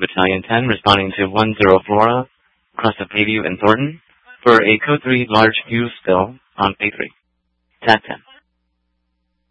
Battalion 10 responding to 10 Flora, across the Bayview and Thornton, for a Code 3 large fuel spill on A3. TAC 10.